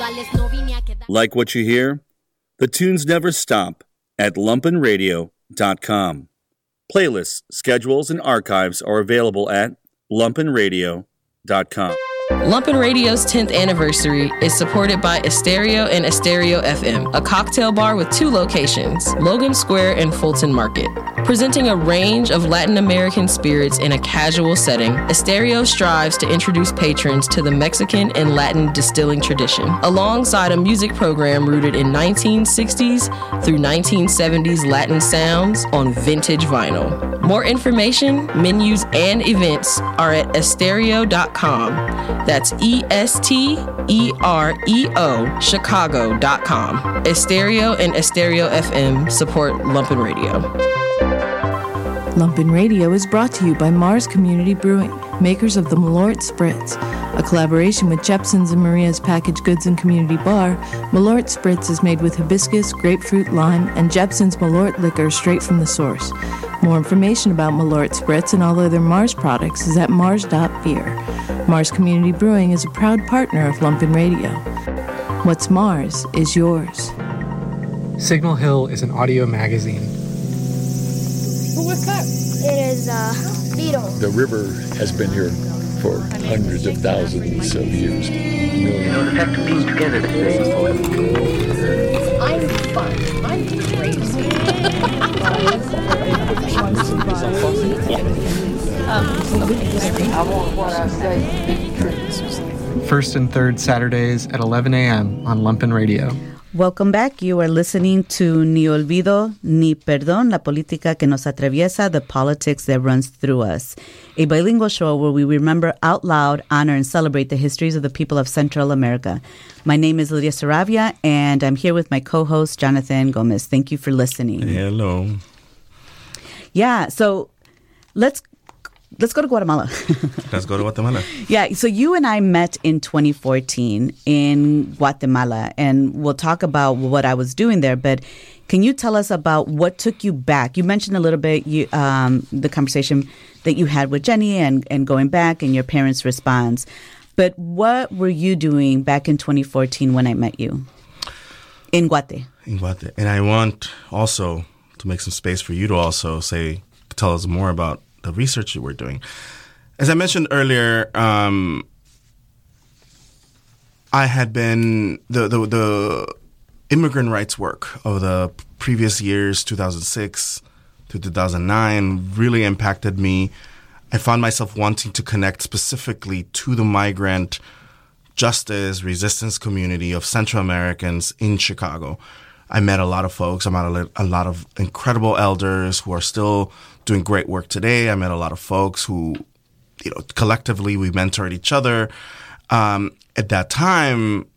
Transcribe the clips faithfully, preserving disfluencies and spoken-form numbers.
Like what you hear? The tunes never stop at lumpen radio dot com. Playlists, schedules, and archives are available at lumpen radio dot com. Lumpen Radio's tenth anniversary is supported by Estereo and Estereo F M, a cocktail bar with two locations, Logan Square and Fulton Market. Presenting a range of Latin American spirits in a casual setting, Estereo strives to introduce patrons to the Mexican and Latin distilling tradition, alongside a music program rooted in nineteen sixties through nineteen seventies Latin sounds on vintage vinyl. More information, menus, and events are at estereo dot com. That's E S T E R E O Chicago dot com. Estereo and Estereo F M support Lumpen Radio. Lumpen Radio is brought to you by Mars Community Brewing, makers of the Malort Spritz. A collaboration with Jepson's and Maria's Packaged Goods and Community Bar, Malort Spritz is made with hibiscus, grapefruit, lime, and Jepson's Malort liquor straight from the source. More information about Malort Spritz and all other Mars products is at mars dot beer. Mars Community Brewing is a proud partner of Lumpen Radio. What's Mars is yours. Signal Hill is an audio magazine. What's that? It is a beetle. The river has been here for hundreds of thousands of years. Millions. You know, the fact of being together today. I'm fun. I'm crazy. First and third Saturdays at eleven a.m. on Lumpen Radio. Welcome back. You are listening to Ni Olvido, Ni Perdón, La Política que nos atraviesa, the politics that runs through us. A bilingual show where we remember out loud, honor, and celebrate the histories of the people of Central America. My name is Lydia Saravia, and I'm here with my co-host, Jonathan Gomez. Thank you for listening. Hello. Yeah, so let's Let's go to Guatemala. Let's go to Guatemala. Yeah, so you and I met in twenty fourteen in Guatemala, and we'll talk about what I was doing there. But can you tell us about what took you back? You mentioned a little bit you, um, the conversation that you had with Jenny and, and going back and your parents' response. But what were you doing back in twenty fourteen when I met you in Guate? In Guate. And I want also to make some space for you to also say, tell us more about the research you were doing. As I mentioned earlier, um, I had been the, the the immigrant rights work of the previous years, two thousand six to two thousand nine, really impacted me. I found myself wanting to connect specifically to the migrant justice resistance community of Central Americans in Chicago. I met a lot of folks. I met a, a lot of incredible elders who are still doing great work today. I met a lot of folks who, you know, collectively we mentored each other. Um, at that time,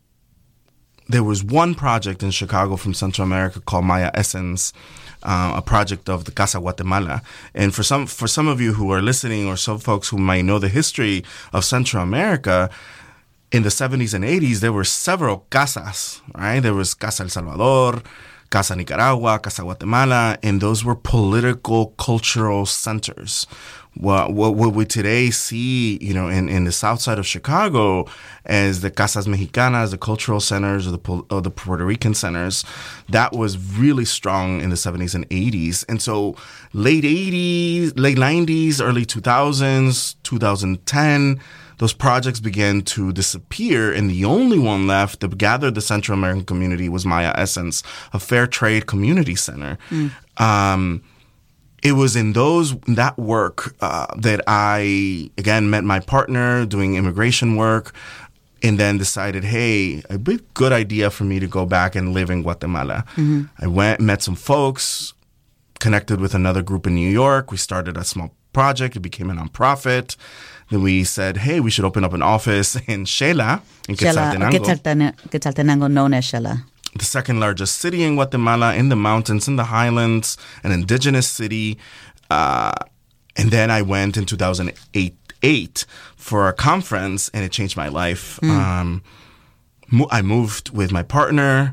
there was one project in Chicago from Central America called Maya Essence, uh, a project of the Casa Guatemala. And for some for some of you who are listening, or some folks who might know the history of Central America, in the seventies and eighties, there were several casas, right? There was Casa El Salvador, Casa Nicaragua, Casa Guatemala, and those were political, cultural centers. What, what, what we today see, you know, in, in the south side of Chicago as the Casas Mexicanas, the cultural centers, or the, or the Puerto Rican centers, that was really strong in the seventies and eighties. And so late eighties, late nineties, early two thousands, two thousand ten, those projects began to disappear, and the only one left that gathered the Central American community was Maya Essence, a fair trade community center. Mm. Um, it was in those that work uh, that I, again, met my partner doing immigration work, and then decided, hey, a big good idea for me to go back and live in Guatemala. Mm-hmm. I went, met some folks, connected with another group in New York. We started a small project. It became a nonprofit. Then we said, hey, we should open up an office in Xela, in Quetzaltenango. Quetzaltenango, Quetzaltenango, known as Xela. The second largest city in Guatemala, in the mountains, in the highlands, an indigenous city. Uh, and then I went in two thousand eight for a conference, and it changed my life. Mm. Um, mo- I moved with my partner,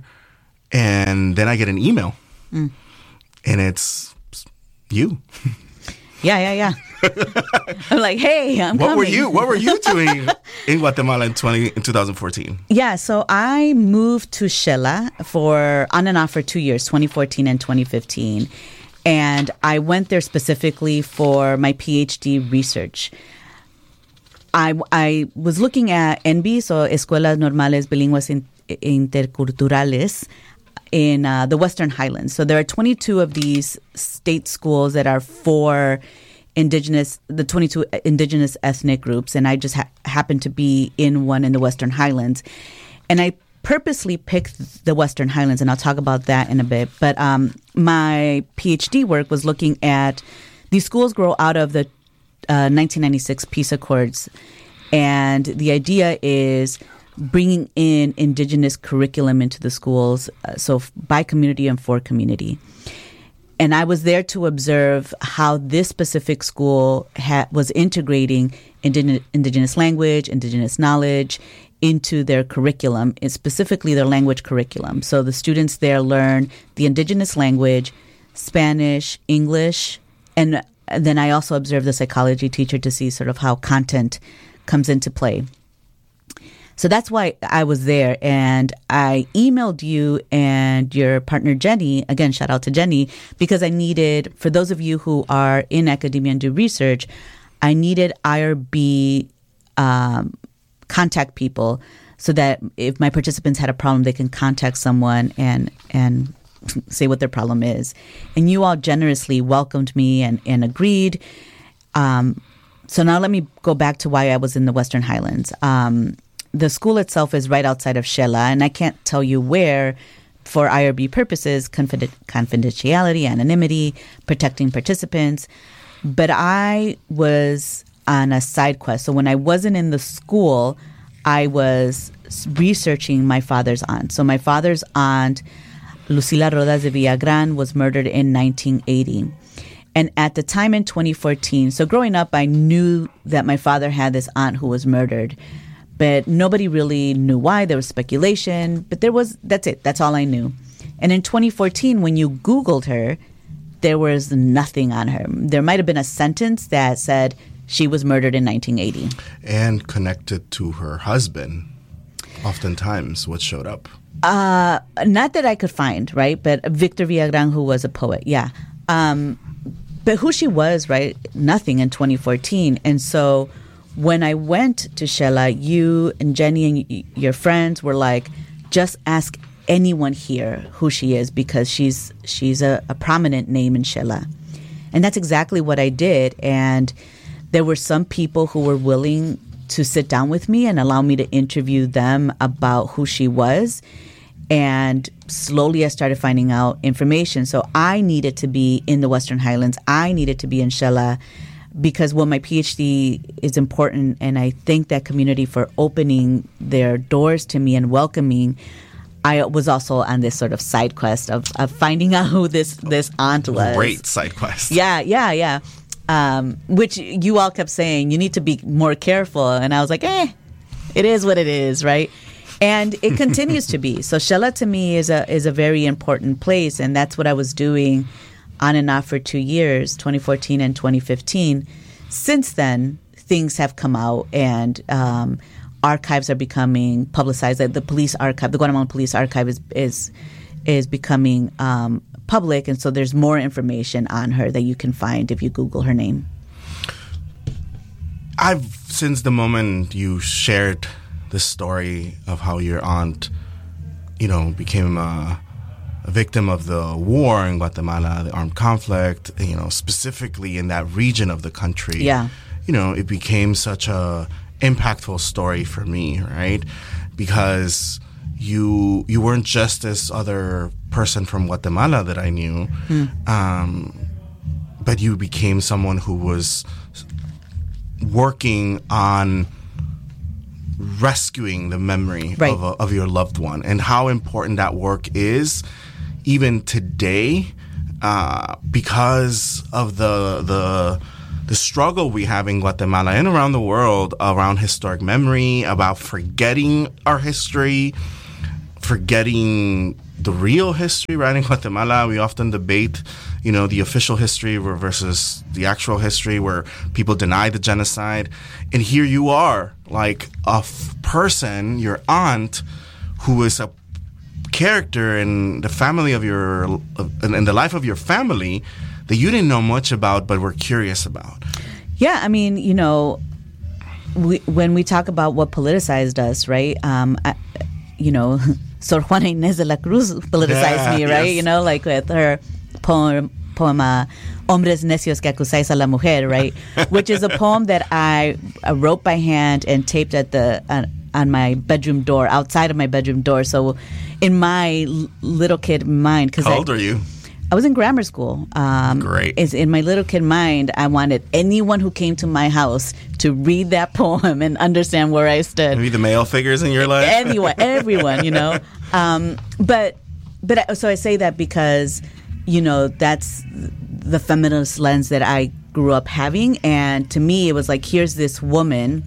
and then I get an email. Mm. And it's you. Yeah, yeah, yeah. I'm like, hey, I'm what coming. were you What were you doing in Guatemala in twenty in twenty fourteen? Yeah, so I moved to Xela for on and off for two years, twenty fourteen and twenty fifteen, and I went there specifically for my PhD research. I I was looking at E N B I, so Escuelas Normales Bilingües Interculturales, in uh, the Western Highlands. So there are twenty-two of these state schools that are for indigenous, the twenty-two indigenous ethnic groups, and I just ha- happened to be in one in the Western Highlands. And I purposely picked the Western Highlands, and I'll talk about that in a bit. But um, my PhD work was looking at these schools grow out of the uh, nineteen ninety-six Peace Accords, and the idea is bringing in indigenous curriculum into the schools, uh, so by community and for community. And I was there to observe how this specific school ha- was integrating indig- indigenous language, indigenous knowledge into their curriculum, and specifically their language curriculum. So the students there learn the indigenous language, Spanish, English, and then I also observed the psychology teacher to see sort of how content comes into play. So that's why I was there, and I emailed you and your partner, Jenny, again, shout out to Jenny, because I needed, for those of you who are in academia and do research, I needed I R B um, contact people so that if my participants had a problem, they can contact someone and and say what their problem is. And you all generously welcomed me and, and agreed. Um, so now let me go back to why I was in the Western Highlands. Um The school itself is right outside of Xela, and I can't tell you where for I R B purposes, confiden- confidentiality, anonymity, protecting participants. But I was on a side quest. So when I wasn't in the school, I was researching my father's aunt. So my father's aunt, Lucila Rodas de Villagrán, was murdered in nineteen eighty. And at the time in twenty fourteen, so growing up, I knew that my father had this aunt who was murdered. But nobody really knew why. There was speculation, but there was, that's it. That's all I knew. And in twenty fourteen, when you Googled her, there was nothing on her. There might have been a sentence that said she was murdered in nineteen eighty. And connected to her husband, oftentimes, what showed up. Uh, not that I could find, right? But Victor Villagrán, who was a poet, yeah. Um, but who she was, right? Nothing in twenty fourteen. And so when I went to Xela, you and Jenny and y- your friends were like, just ask anyone here who she is because she's she's a, a prominent name in Xela. And that's exactly what I did. And there were some people who were willing to sit down with me and allow me to interview them about who she was. And slowly I started finding out information. So I needed to be in the Western Highlands. I needed to be in Xela, because while my PhD is important, and I thank that community for opening their doors to me and welcoming, I was also on this sort of side quest of, of finding out who this, this aunt was. Great side quest. Yeah, yeah, yeah. Um, which you all kept saying, you need to be more careful. And I was like, eh, it is what it is, right? And it continues to be. So Xela to me is a is a very important place, and that's what I was doing on and off for two years, twenty fourteen and twenty fifteen. Since then, things have come out, and um, archives are becoming publicized. The police archive, the Guatemalan Police Archive, is is is becoming um, public, and so there's more information on her that you can find if you Google her name. I've since the moment you shared the story of how your aunt, you know, became a. a victim of the war in Guatemala, the armed conflict, you know, specifically in that region of the country. Yeah. You know, it became such a impactful story for me, right? Because you you weren't just this other person from Guatemala that I knew, mm. um, but you became someone who was working on rescuing the memory right. of, a, of your loved one, and how important that work is even today, uh, because of the the the struggle we have in Guatemala and around the world around historic memory, about forgetting our history, forgetting the real history, right? In Guatemala, we often debate, you know, the official history versus the actual history where people deny the genocide. And here you are, like a f- person, your aunt, who is a character in the family of your, in, in the life of your family that you didn't know much about but were curious about. Yeah, I mean, you know, we, when we talk about what politicized us, right? Um, I, you know, Sor Juana Inés de la Cruz politicized yeah, me, right? Yes. You know, like with her poem, poem uh, Hombres Necios que acusáis a la mujer, right? Which is a poem that I, I wrote by hand and taped at the uh, on my bedroom door, outside of my bedroom door. So in my l- little kid mind. How I, old are you? I was in grammar school. Um, Great. Is in my little kid mind, I wanted anyone who came to my house to read that poem and understand where I stood. Maybe the male figures in your life? Anyone, everyone, you know. Um, but, but I, so I say that because, you know, that's the feminist lens that I grew up having. And to me, it was like, here's this woman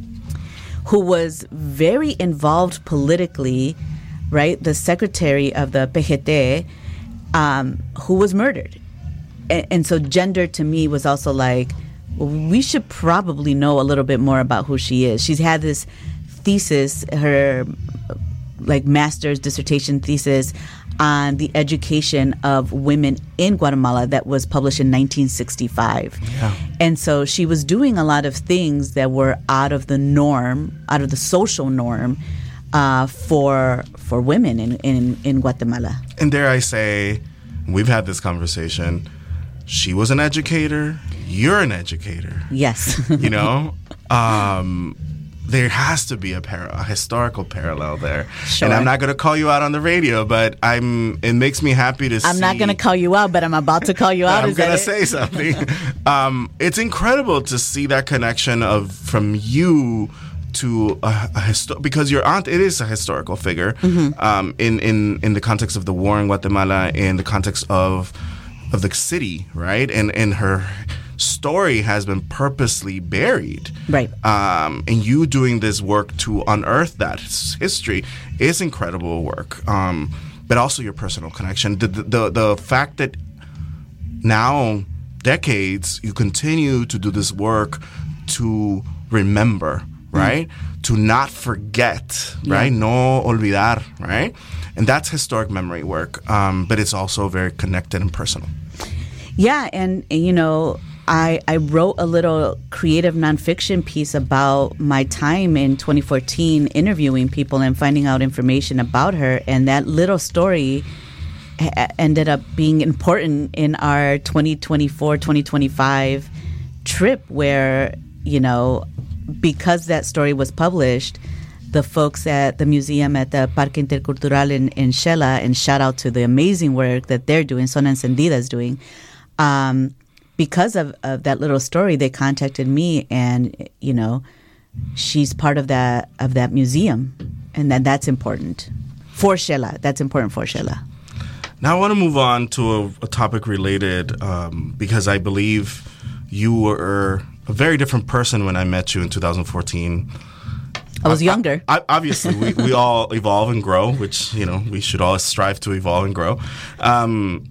who was very involved politically, right? The secretary of the P G T, um, who was murdered. And, and so gender to me was also like, well, we should probably know a little bit more about who she is. She's had this thesis, her like master's dissertation thesis on the education of women in Guatemala that was published in nineteen sixty-five. Yeah. And so she was doing a lot of things that were out of the norm, out of the social norm uh, for for women in, in, in Guatemala. And dare I say, we've had this conversation, she was an educator, you're an educator. Yes. You know? Um, there has to be a, par- a historical parallel there. Sure. And I'm not going to call you out on the radio, but I'm. It makes me happy to I'm see. I'm not going to call you out, but I'm about to call you out. I'm going to say something. um, it's incredible to see that connection of from you to a, a histo- because your aunt, it is a historical figure Mm-hmm. um, in, in, in the context of the war in Guatemala, in the context of of the city, right? And and her story has been purposely buried. Right. Um, and you doing this work to unearth that history is incredible work. Um, but also your personal connection. The, the, the, the fact that now, decades, you continue to do this work to remember, right? Mm. To not forget, yeah. right? No olvidar, right? And that's historic memory work. Um, but it's also very connected and personal. Yeah, and, and you know, I, I wrote a little creative nonfiction piece about my time in twenty fourteen interviewing people and finding out information about her. And that little story ha- ended up being important in our twenty twenty-four twenty twenty-five trip where, you know, because that story was published, the folks at the museum at the Parque Intercultural in, in Xela, and shout out to the amazing work that they're doing, Zona Encendida is doing, um, because of, of that little story, they contacted me, and you know, she's part of that of that museum, and that that's important for Xela. That's important for Xela. Now I want to move on to a, a topic related um, because I believe you were a very different person when I met you in two thousand fourteen. I was younger. I, I, obviously, we, we all evolve and grow, which you know we should all strive to evolve and grow. Um,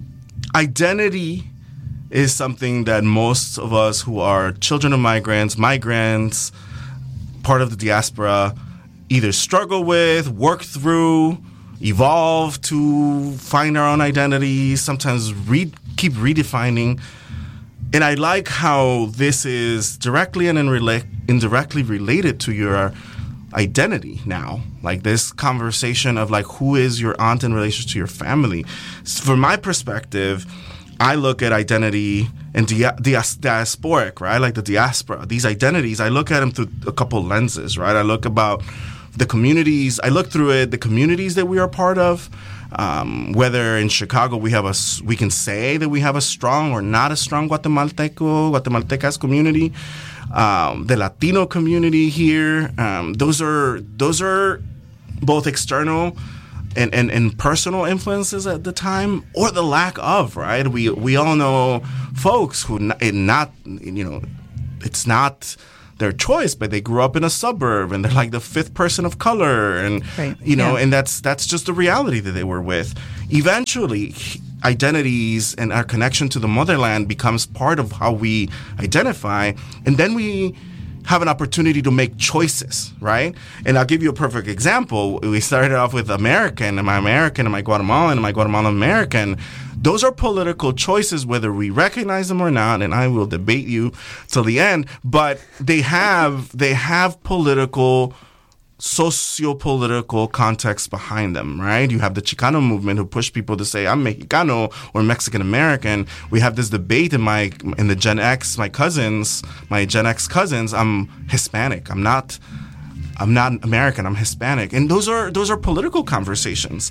identity is something that most of us who are children of migrants, migrants, part of the diaspora, either struggle with, work through, evolve to find our own identity, sometimes re- keep redefining. And I like how this is directly and inrela- indirectly related to your identity now. Like this conversation of like, who is your aunt in relation to your family? From my perspective, I look at identity and dia- dias- diasporic, right? Like the diaspora, these identities, I look at them through a couple lenses, right? I look about the communities, I look through it, the communities that we are part of, um, whether in Chicago we have a, we can say that we have a strong or not a strong Guatemalteco, Guatemaltecas community, um, the Latino community here. Um, those are, those are both external And, and, and personal influences at the time, or the lack of, right? We we all know folks who not, it not you know, it's not their choice, but they grew up in a suburb and they're like the fifth person of color, and right. you know, yeah. and that's that's just the reality that they were with. Eventually, identities and our connection to the motherland becomes part of how we identify, and then we have an opportunity to make choices, right? And I'll give you a perfect example. We started off with American. Am I American? Am I Guatemalan? Am I Guatemalan American? Those are political choices, whether we recognize them or not, and I will debate you till the end. But they have they have political, socio-political context behind them, right? You have the Chicano movement who push people to say, I'm Mexicano or Mexican American. We have this debate in my in the Gen X, my cousins, my Gen X cousins, I'm Hispanic. I'm not I'm not American, I'm Hispanic. And those are those are political conversations.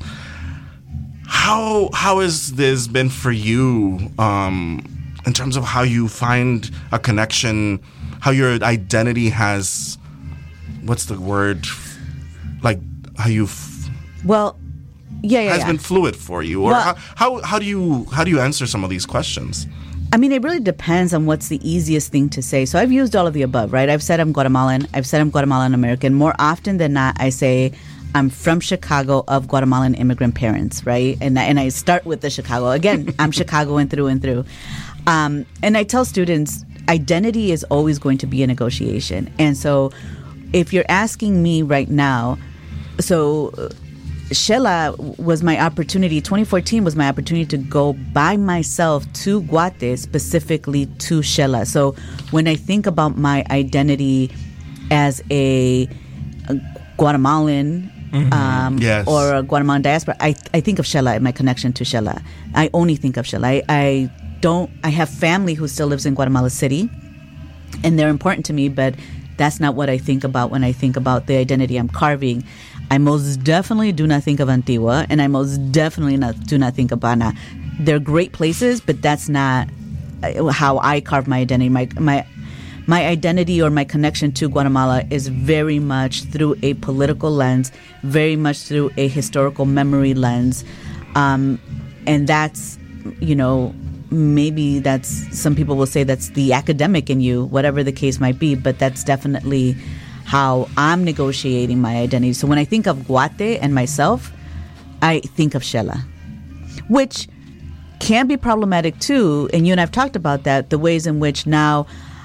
How how has this been for you um, in terms of how you find a connection, how your identity has, what's the word, like how you f- well, yeah, yeah, has yeah. been fluid for you, or well, how, how how do you how do you answer some of these questions? I mean, it really depends on what's the easiest thing to say. So I've used all of the above, right? I've said I'm Guatemalan. I've said I'm Guatemalan American. More often than not, I say I'm from Chicago of Guatemalan immigrant parents, right? And and I start with the Chicago. Again, I'm Chicagoan through and through. Um, and I tell students, identity is always going to be a negotiation. And so if you're asking me right now, so uh, Xela was my opportunity, twenty fourteen was my opportunity to go by myself to Guate, specifically to Xela. So when I think about my identity as a, a Guatemalan, Mm-hmm. Um, yes. or a Guatemalan diaspora, I I think of Xela, my connection to Xela. I only think of Xela. I, I don't, I have family who still lives in Guatemala City, and they're important to me, but that's not what I think about when I think about the identity I'm carving. I most definitely do not think of Antigua, and I most definitely not, do not think of Bana. They're great places, but that's not how I carve my identity. My, my My identity or my connection to Guatemala is very much through a political lens, very much through a historical memory lens. Um, and that's, you know, maybe that's, some people will say that's the academic in you, whatever the case might be, but that's definitely how I'm negotiating my identity. So when I think of Guate and myself, I think of Xela, which can be problematic too. And you and I've talked about that, the ways in which now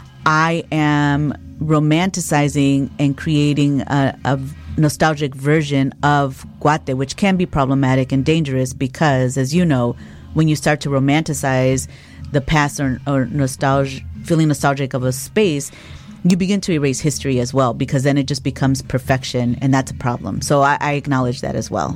I am romanticizing and creating a, a nostalgic version of Guate, which can be problematic and dangerous because, as you know, when you start to romanticize the past or, or nostalgia, feeling nostalgic of a space, you begin to erase history as well, because then it just becomes perfection, and that's a problem. So I, I acknowledge that as well.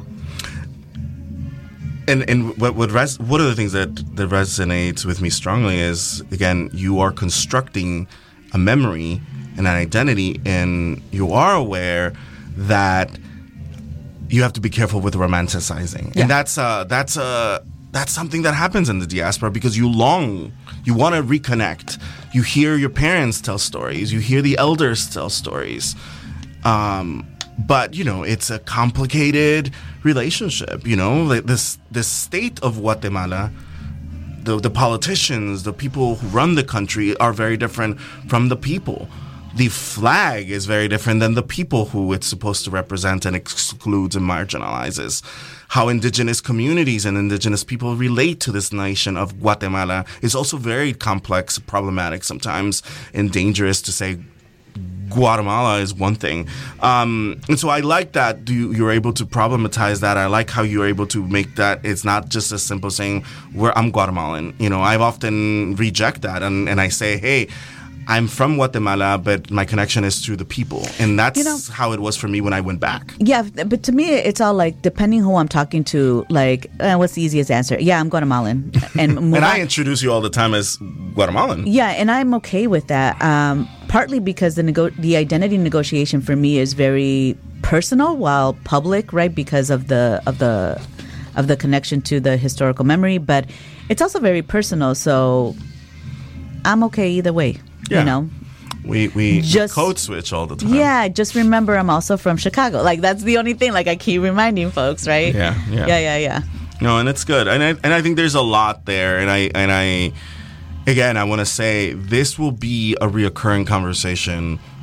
And and what what res- one of the things that, that resonates with me strongly is, again, you are constructing a memory and an identity, and you are aware that you have to be careful with romanticizing. Yeah. And that's uh that's uh that's something that happens in the diaspora because you long, you want to reconnect. You hear your parents tell stories, you hear the elders tell stories. Um But, you know, it's a complicated relationship, you know, like this this state of Guatemala, the the politicians, the people who run the country are very different from the people. The flag is very different than the people who it's supposed to represent and excludes and marginalizes. How indigenous communities and indigenous people relate to this nation of Guatemala is also very complex, problematic sometimes, and dangerous to say. Guatemala is one thing. Um, and so I like that you, you're able to problematize that. I like how you're able to make that it's not just as simple saying, We're, I'm Guatemalan. You know, I've often reject that and, and I say, hey, I'm from Guatemala, but my connection is through the people. And that's you know, how it was for me when I went back. Yeah, but to me, it's all like, depending who I'm talking to, like, uh, what's the easiest answer? Yeah, I'm Guatemalan. And, and I introduce you all the time as Guatemalan. Yeah, and I'm okay with that. Um, partly because the nego- the identity negotiation for me is very personal, while public, right? Because of the of the of the connection to the historical memory, but it's also very personal. So I'm okay either way. Yeah. You know, we we just code switch all the time. Yeah, just remember I'm also from Chicago. Like that's the only thing. Like I keep reminding folks, right? Yeah, yeah, yeah, yeah, yeah. No, and it's good, and I and I think there's a lot there, and I and I again I want to say this will be a reoccurring conversation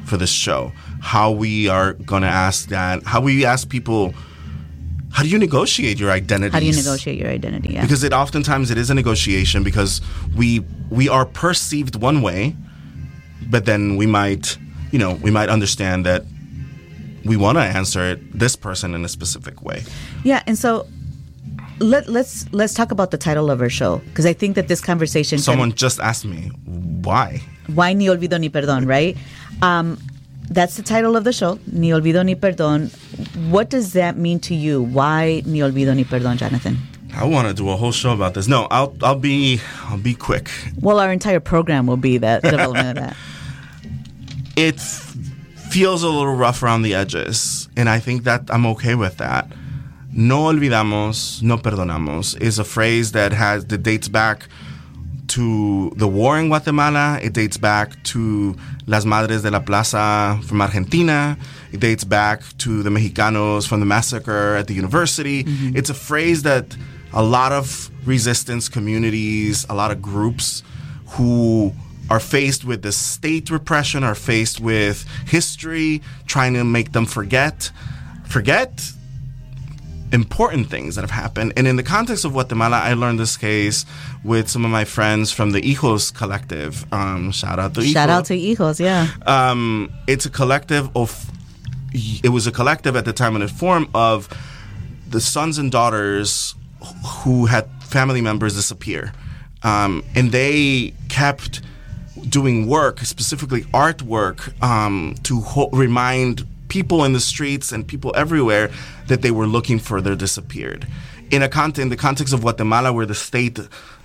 for this show. How we are going to ask that, how we ask people, how do you negotiate your identity? How do you negotiate your identity? Yeah. Because it oftentimes it is a negotiation because we we are perceived one way, but then we might, you know, we might understand that we want to answer it, this person in a specific way. Yeah, and so let, let's let's talk about the title of our show, because I think that this conversation... Someone can, just asked me, why? Why Ni Olvido Ni Perdón, right? Um, that's the title of the show, Ni Olvido Ni Perdón. What does that mean to you? Why Ni Olvido Ni Perdón, Jonathan? I want to do a whole show about this. No, I'll I'll be I'll be quick. Well, our entire program will be that development of that. It f- feels a little rough around the edges, and I think that I'm okay with that. No olvidamos, no perdonamos is a phrase that has that dates back to the war in Guatemala. It dates back to Las Madres de la Plaza from Argentina. It dates back to the Mexicanos from the massacre at the university. Mm-hmm. It's a phrase that a lot of resistance communities, a lot of groups who are faced with the state repression, are faced with history, trying to make them forget, forget important things that have happened. And in the context of Guatemala, I learned this case with some of my friends from the Hijos Collective. Um, shout out to Hijos. Shout out to Hijos, yeah. Um, it's a collective of, it was a collective at the time when it formed of the sons and daughters who had family members disappear. Um, and they kept doing work, specifically artwork, um, to ho- remind people in the streets and people everywhere that they were looking for their disappeared. In a con- in the context of Guatemala, where the state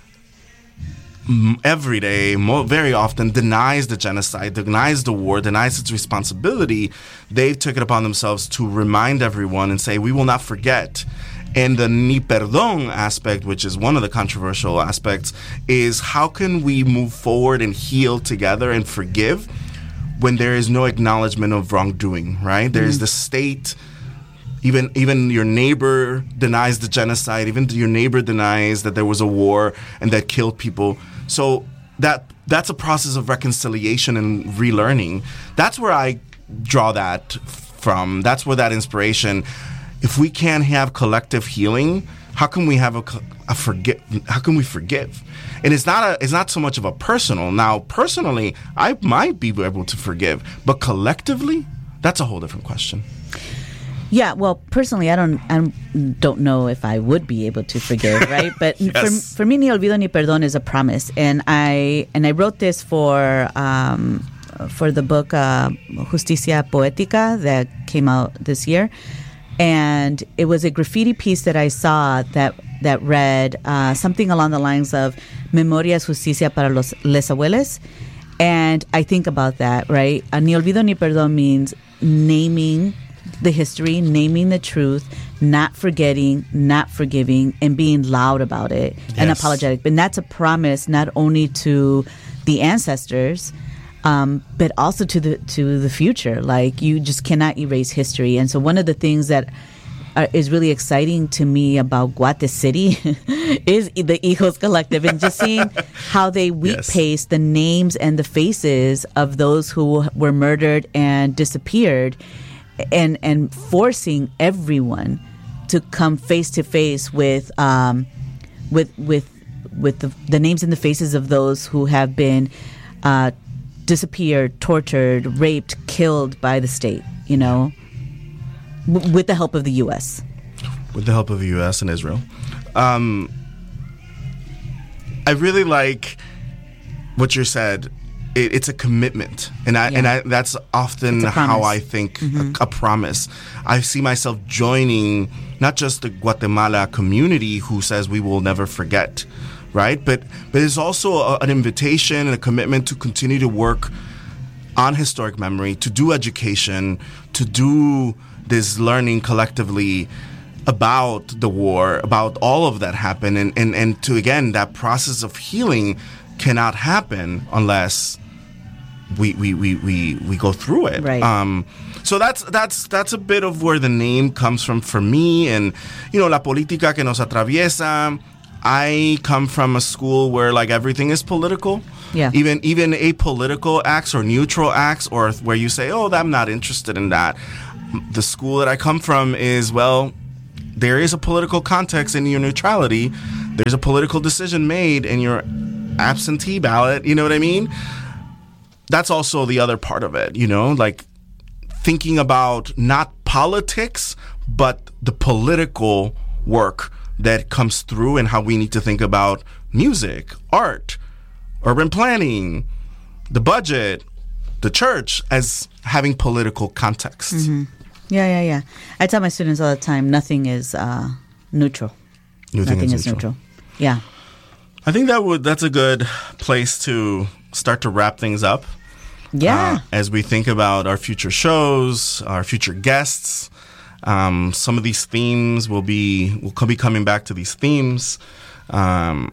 m- every day, mo- very often denies the genocide, denies the war, denies its responsibility, they took it upon themselves to remind everyone and say, we will not forget. And the ni perdón aspect, which is one of the controversial aspects, is how can we move forward and heal together and forgive when there is no acknowledgement of wrongdoing, right? There is mm. the state, even even your neighbor denies the genocide, even your neighbor denies that there was a war and that killed people. So that that's a process of reconciliation and relearning. That's where I draw that from. That's where that inspiration. If we can't have collective healing, how can we have a, a forget? How can we forgive? And it's not a, it's not so much of a personal. Now, personally, I might be able to forgive, but collectively, that's a whole different question. Yeah, well, personally, I don't, I don't know if I would be able to forgive, right? But yes. for for me, Ni Olvido Ni Perdón is a promise, and I and I wrote this for um, for the book uh, Justicia Poética that came out this year. And it was a graffiti piece that I saw that that read uh, something along the lines of Memorias Justicia para los les abuelos. And I think about that, right? Uh, Ni Olvido Ni Perdón means naming the history, naming the truth, not forgetting, not forgiving, and being loud about it, yes. and apologetic. And that's a promise not only to the ancestors, Um, but also to the to the future. Like, you just cannot erase history. And so one of the things that are, is really exciting to me about Guate City is the Hijos Collective, and just seeing how they wheat yes. paste the names and the faces of those who were murdered and disappeared, and and forcing everyone to come face to face with um, with with with the, the names and the faces of those who have been uh, disappeared, tortured, raped, killed by the state, you know, w- with the help of the U S. With the help of the U S and Israel. Um, I really like what you said. It, it's a commitment. And I, yeah. and I, that's often how I think mm-hmm. a, a promise. I see myself joining not just the Guatemala community who says we will never forget, right? But but it's also a, an invitation and a commitment to continue to work on historic memory, to do education, to do this learning collectively about the war, about all of that happened. And, and, and to, again, that process of healing cannot happen unless we we, we, we, we go through it. Right. Um, so that's that's that's a bit of where the name comes from for me. And, you know, la política que nos atraviesa. I come from a school where like everything is political. Yeah. Even even apolitical acts or neutral acts, or where you say, "Oh, I'm not interested in that." The school that I come from is, well, there is a political context in your neutrality. There's a political decision made in your absentee ballot. You know what I mean? That's also the other part of it, you know, like thinking about not politics, but the political work that comes through and how we need to think about music, art, urban planning, the budget, the church as having political context. Mm-hmm. Yeah, yeah, yeah. I tell my students all the time, nothing is uh, neutral. Nothing, nothing is, is neutral. neutral. Yeah. I think that would that's a good place to start to wrap things up. Yeah. Uh, as we think about our future shows, our future guests, um, some of these themes will be we'll be coming back to these themes, um,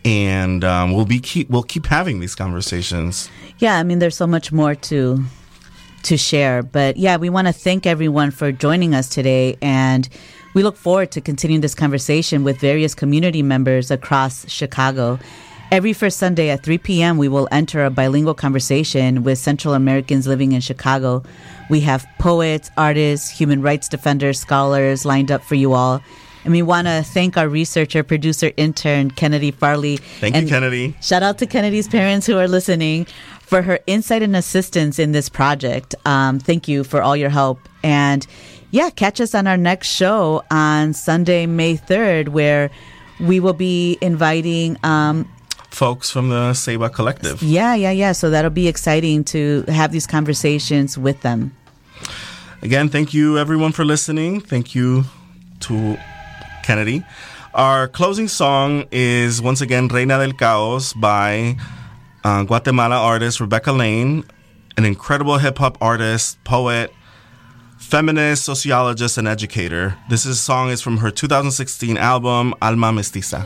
and um, we'll be keep we'll keep having these conversations. Yeah, I mean, there's so much more to to share, but yeah, we want to thank everyone for joining us today, and we look forward to continuing this conversation with various community members across Chicago. Every first Sunday at three p.m., we will enter a bilingual conversation with Central Americans living in Chicago. We have poets, artists, human rights defenders, scholars lined up for you all. And we want to thank our researcher, producer, intern, Kennedy Farley. Thank and you, Kennedy. Shout out to Kennedy's parents who are listening for her insight and assistance in this project. Um, thank you for all your help. And yeah, catch us on our next show on Sunday, May third, where we will be inviting um, folks from the Seba Collective. Yeah, yeah, yeah. So that'll be exciting to have these conversations with them. Again, thank you everyone for listening. Thank you to Kennedy. Our closing song is once again Reina del Caos by uh, Guatemala artist Rebecca Lane, an incredible hip-hop artist, poet, feminist, sociologist, and educator. This is, song is from her two thousand sixteen album Alma Mestiza.